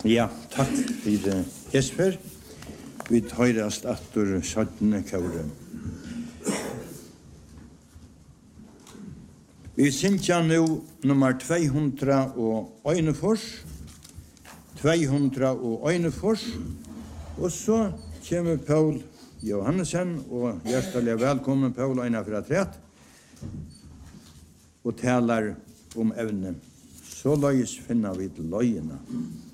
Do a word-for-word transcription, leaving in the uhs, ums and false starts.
Ja, takk for Jesper. Vi høyrast atter sjøttende kåre. Vi synger nå nummer två hundra og einefors. två hundra og einefors. Og så kommer Paul Johannesen, og hjertelig velkommen Paul Einar fra Træt, og taler om evne. Så løys finner vi løyene.